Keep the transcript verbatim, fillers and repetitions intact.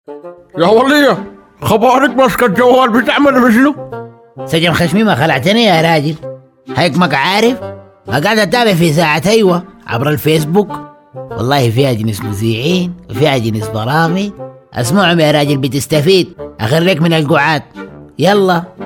يا ولية، خبارك ماسكة الجوال بتعمل بشنو؟ سجن خشمي ما خلعتني يا راجل. هيك عارف ما قاعد اتابع في ساعة ايوه عبر الفيسبوك. والله فيها جنس مذيعين وفيها جنس برامج اسمعهم يا راجل، بتستفيد. اخريك من القعاد. يلا